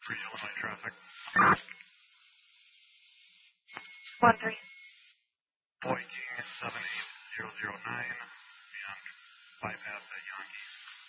for Illinois traffic. 13. Boy King 78009 and bypass at Yankee.